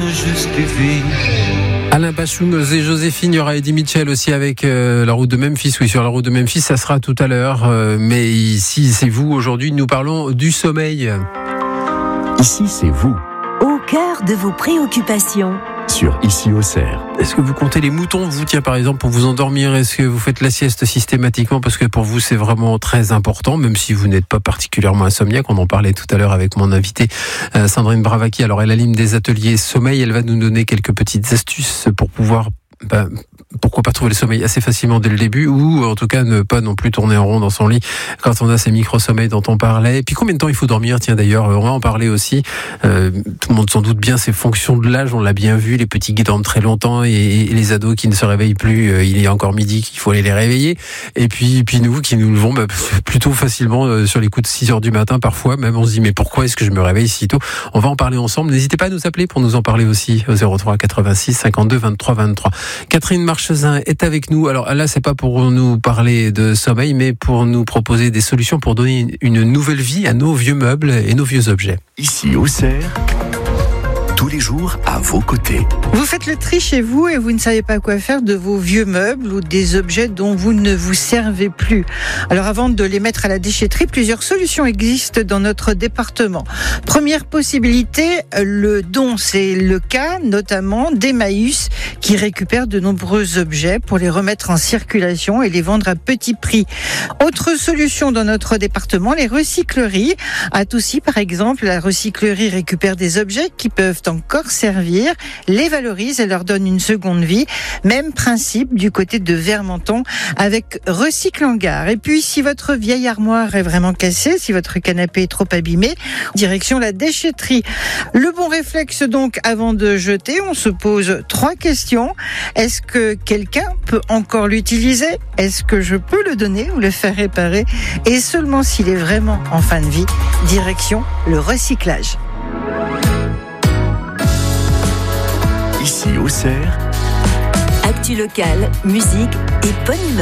juste vie. Alain Bachung et Joséphine, il y aura Eddie Mitchell aussi avec la route de Memphis. Oui, sur la route de Memphis, ça sera tout à l'heure. Mais ici, c'est vous. Aujourd'hui, nous parlons du sommeil. Ici, c'est vous. Au cœur de vos préoccupations. Sur Ici Auxerre. Est-ce que vous comptez les moutons, vous, tiens, par exemple, pour vous endormir? Est-ce que vous faites la sieste systématiquement? Parce que pour vous, c'est vraiment très important, même si vous n'êtes pas particulièrement insomniaque. On en parlait tout à l'heure avec mon invitée, Sandrine Bravaki. Alors, elle anime des ateliers sommeil. Elle va nous donner quelques petites astuces pour pouvoir... pourquoi pas trouver le sommeil assez facilement dès le début, ou en tout cas ne pas non plus tourner en rond dans son lit quand on a ces micro-sommeils dont on parlait. Et puis combien de temps il faut dormir? Tiens, d'ailleurs, on va en parler aussi. Tout le monde s'en doute bien, c'est fonction de l'âge, on l'a bien vu, les petits qui dorment très longtemps et les ados qui ne se réveillent plus, il est encore midi qu'il faut aller les réveiller. Et puis nous qui nous levons plutôt facilement sur les coups de 6h du matin, parfois même on se dit mais pourquoi est-ce que je me réveille si tôt? On va en parler ensemble. N'hésitez pas à nous appeler pour nous en parler aussi au 03 86 52 23 23. Catherine Marchesin est avec nous. Alors là, c'est pas pour nous parler de sommeil, mais pour nous proposer des solutions pour donner une nouvelle vie à nos vieux meubles et nos vieux objets. Ici Auxerre, tous les jours à vos côtés. Vous faites le tri chez vous et vous ne savez pas quoi faire de vos vieux meubles ou des objets dont vous ne vous servez plus. Alors avant de les mettre à la déchetterie, plusieurs solutions existent dans notre département. Première possibilité, le don. C'est le cas notamment d'Emmaüs qui récupère de nombreux objets pour les remettre en circulation et les vendre à petit prix. Autre solution dans notre département, les recycleries. À Toussy par exemple, la recyclerie récupère des objets qui peuvent encore servir, les valorise et leur donne une seconde vie. Même principe du côté de Vermenton avec Recycle en Gare. Et puis si votre vieille armoire est vraiment cassée, si votre canapé est trop abîmé, direction la déchetterie. Le bon réflexe donc avant de jeter, on se pose 3 questions. Est-ce que quelqu'un peut encore l'utiliser? Est-ce que je peux le donner ou le faire réparer? Et seulement s'il est vraiment en fin de vie, direction le recyclage. Ici Auxerre, Actu locale, musique et bonne humeur.